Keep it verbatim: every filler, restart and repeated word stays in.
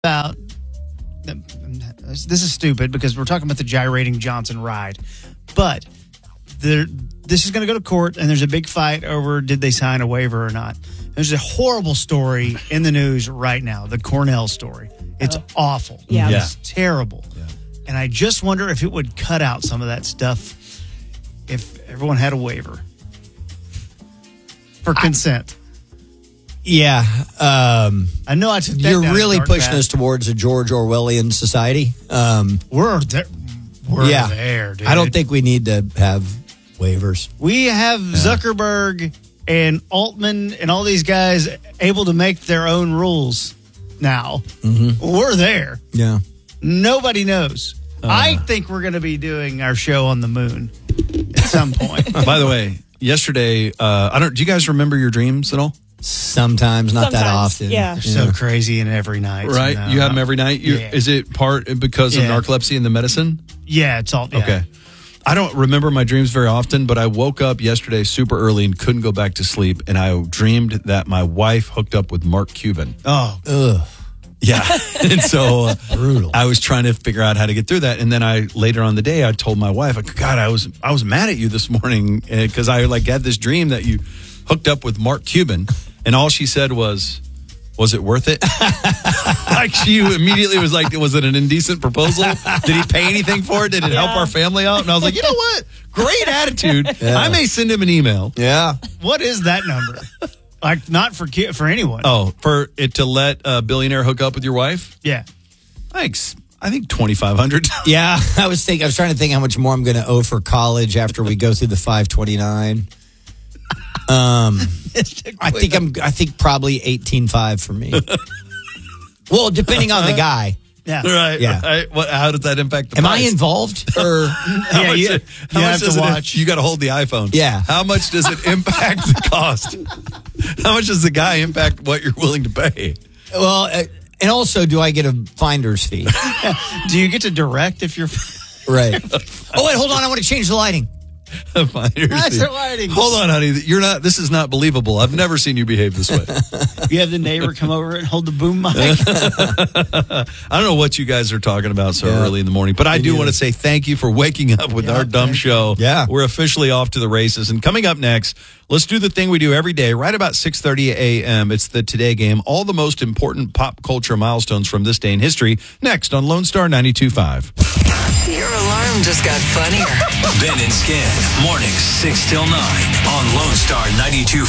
about this is stupid because we're talking about the gyrating Johnson ride, but there, this is going to go to court, and there's a big fight over did they sign a waiver or not. There's a horrible story in the news right now, the Cornell story. It's oh. awful. Yeah. It's yeah. terrible. Yeah. And I just wonder if it would cut out some of that stuff if everyone had a waiver for consent. I, yeah. Um, I know I took that You're down really a dark pushing path. us towards a George Orwellian society. Um, we're there, we're yeah. there, dude. I don't think we need to have waivers. We have yeah. Zuckerberg and Altman and all these guys able to make their own rules now. Mm-hmm. We're there. Yeah. Nobody knows. Uh, I think we're going to be doing our show on the moon at some point. By the way, yesterday, uh, I don't. Do you guys remember your dreams at all? Sometimes, not Sometimes, that often. yeah. They're so crazy and every night. Right? You, know? You have them every night? You, Yeah. Is it part because Yeah. of narcolepsy and the medicine? Yeah, it's all. Yeah. Okay. I don't remember my dreams very often, but I woke up yesterday super early and couldn't go back to sleep. And I dreamed that my wife hooked up with Mark Cuban. Oh. Ugh. Yeah. And so uh, brutal. I was trying to figure out how to get through that. And then I, later on the day, I told my wife, like, God, I was, I was mad at you this morning because I like had this dream that you hooked up with Mark Cuban. And all she said was, was it worth it? Like she immediately was like, was it an indecent proposal? Did he pay anything for it? Did it Yeah. help our family out? And I was like, you know what? Great attitude. Yeah. I may send him an email. Yeah. What is that number? Like, not for ki- for anyone. Oh, for it to let a billionaire hook up with your wife? Yeah. Thanks. I think twenty-five hundred. Yeah. I was thinking, I was trying to think how much more I'm going to owe for college after we go through the five twenty-nine. Um, I think I'm. I think probably eighteen five for me. Well, depending on the guy. Yeah. Right. Yeah. Right. What? How does that impact the Am price? I involved? Or How Yeah, much you- it- you how much have to does it- watch. You got to hold the iPhone. Yeah. How much does it impact the cost? How much does the guy impact what you're willing to pay? well, uh, and also, do I get a finder's fee? Do you get to direct if you're? Right. Oh wait, hold on. I want to change the lighting. Finder's That's fee. the lighting. Hold on, honey. You're not. This is not believable. I've never seen you behave this way. You have the neighbor come over and hold the boom mic. I don't know what you guys are talking about so Yeah. early in the morning, but I Me do neither. want to say thank you for waking up with Yeah, our dumb thank show. Yeah. We're officially off to the races. And coming up next, let's do the thing we do every day, right about six thirty a.m. It's the Today Game. All the most important pop culture milestones from this day in history. Next on Lone Star ninety-two point five. Your alarm just got funnier. Ben and Skin, mornings six till nine on Lone Star ninety-two point five.